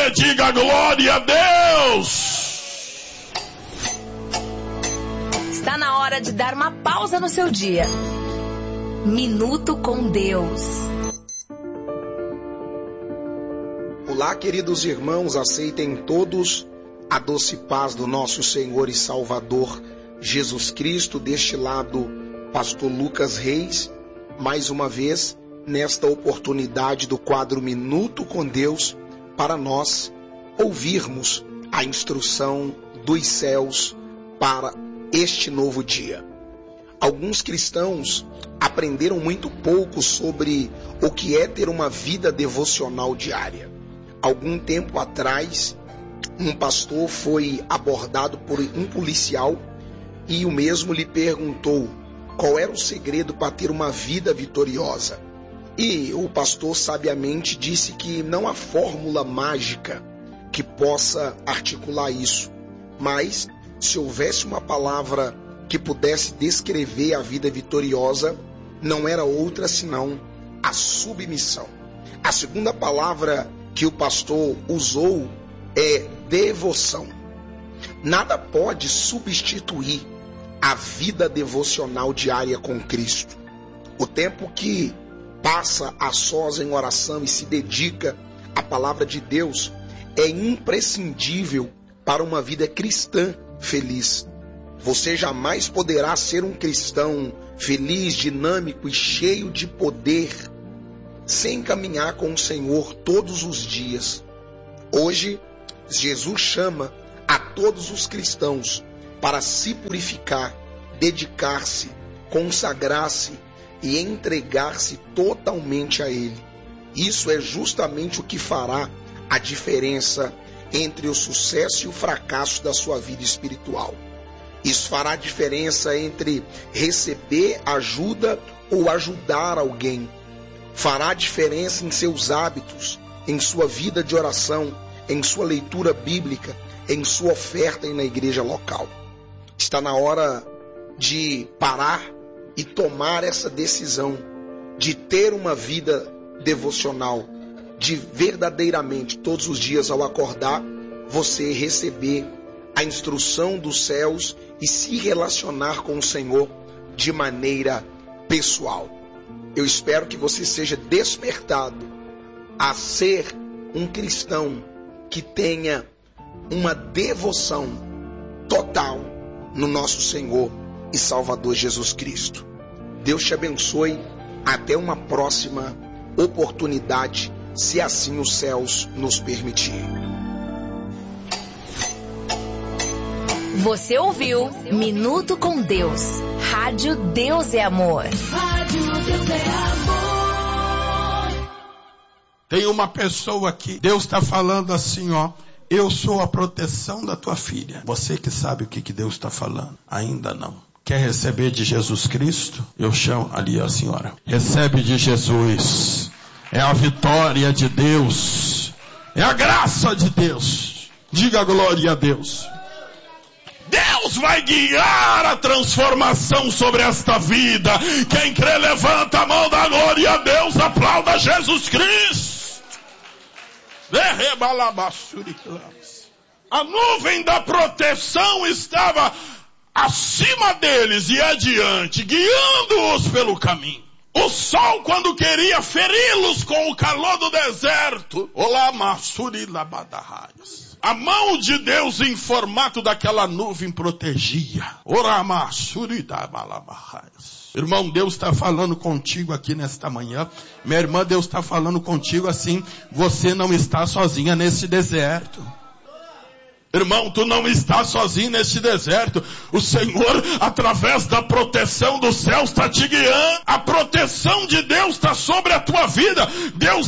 diga glória a Deus. Está na hora de dar uma pausa no seu dia. Minuto com Deus. Olá, queridos irmãos, aceitem todos a doce paz do nosso Senhor e Salvador Jesus Cristo. Deste lado, Pastor Lucas Reis, mais uma vez, nesta oportunidade do quadro Minuto com Deus, para nós ouvirmos a instrução dos céus para este novo dia. Alguns cristãos aprenderam muito pouco sobre o que é ter uma vida devocional diária. Algum tempo atrás, um pastor foi abordado por um policial e o mesmo lhe perguntou qual era o segredo para ter uma vida vitoriosa. E o pastor sabiamente disse que não há fórmula mágica que possa articular isso, mas se houvesse uma palavra que pudesse descrever a vida vitoriosa, não era outra senão a submissão. A segunda palavra que o pastor usou é devoção. Nada pode substituir a vida devocional diária com Cristo. O tempo que passa a sós em oração e se dedica à palavra de Deus é imprescindível para uma vida cristã feliz. Você jamais poderá ser um cristão feliz, dinâmico e cheio de poder sem caminhar com o Senhor todos os dias. Hoje, Jesus chama a todos os cristãos para se purificar, dedicar-se, consagrar-se e entregar-se totalmente a Ele. Isso é justamente o que fará a diferença entre o sucesso e o fracasso da sua vida espiritual. Isso fará a diferença entre receber ajuda ou ajudar alguém. Fará a diferença em seus hábitos, em sua vida de oração, em sua leitura bíblica, em sua oferta e na igreja local. Está na hora de parar e tomar essa decisão de ter uma vida devocional, de verdadeiramente todos os dias ao acordar, você receber a instrução dos céus e se relacionar com o Senhor de maneira pessoal. Eu espero que você seja despertado a ser um cristão que tenha uma devoção total no nosso Senhor e Salvador Jesus Cristo. Deus te abençoe. Até uma próxima oportunidade, se assim os céus nos permitirem. Você ouviu Minuto com Deus. Rádio Deus é Amor. Rádio Deus é Amor. Tem uma pessoa aqui, Deus está falando assim, ó. Eu sou a proteção da tua filha. Você que sabe o que Deus está falando? Ainda não. Quer receber de Jesus Cristo? Eu chamo ali a senhora. Recebe de Jesus. É a vitória de Deus. É a graça de Deus. Diga glória a Deus. Deus vai guiar a transformação sobre esta vida. Quem crê, levanta a mão, dá glória a Deus, aplauda Jesus Cristo. A nuvem da proteção estava acima deles e adiante, guiando-os pelo caminho. O sol, quando queria feri-los com o calor do deserto, a mão de Deus em formato daquela nuvem protegia. Irmão, Deus está falando contigo aqui nesta manhã. Minha irmã, Deus está falando contigo assim: você não está sozinha nesse deserto. Irmão, tu não estás sozinho neste deserto. O Senhor, através da proteção dos céus, está te guiando. A proteção de Deus está sobre a tua vida. Deus